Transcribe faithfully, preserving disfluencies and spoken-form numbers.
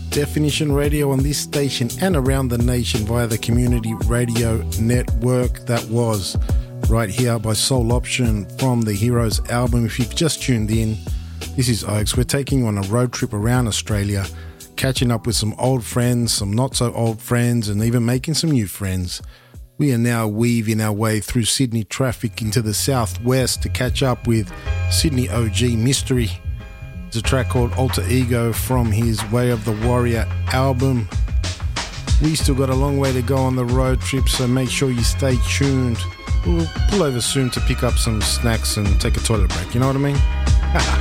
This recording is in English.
Definition Radio on this station and around the nation via the Community Radio Network. That was Right Here by Soul Option from the Heroes album. If you've just tuned in, this is Oaks. We're taking you on a road trip around Australia, catching up with some old friends, some not so old friends, and even making some new friends. We are now weaving our way through Sydney traffic into the southwest to catch up with Sydney O G Mystery. It's a track called Alter Ego from his Way of the Warrior album. We still got a long way to go on the road trip, so make sure you stay tuned. We'll pull over soon to pick up some snacks and take a toilet break, you know what I mean?